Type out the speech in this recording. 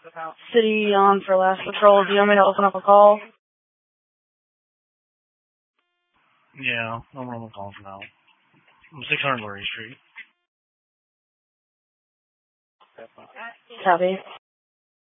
City on for last patrol. Do you want me to open up a call? Yeah, I'm on the call for now. I'm 600 Laurie Street. Copy.